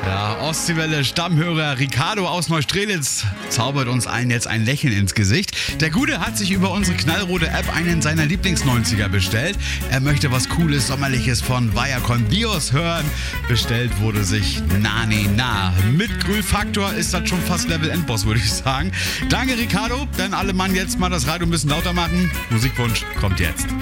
Ja, Ostseewelle Stammhörer Ricardo aus Neustrelitz zaubert uns allen jetzt ein Lächeln ins Gesicht. Der Gute hat sich über unsere knallrote App einen seiner Lieblings-90er bestellt. Er möchte was Cooles, Sommerliches von Viacom Bios hören. Bestellt wurde sich Nani Na. Mit Grüllfaktor ist das schon fast Level Endboss, würde ich sagen. Danke Ricardo, dann alle Mann jetzt mal das Radio ein bisschen lauter machen. Musikwunsch kommt jetzt.